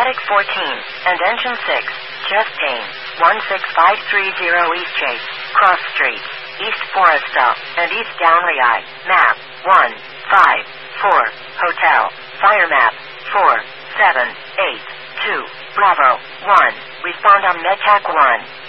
Static 14, and Engine 6, just gain 16530 East Chase, Cross Street, East Foresta, and East Downright. Map 154, Hotel, Fire Map 4782, Bravo 1, respond on MedTac 1.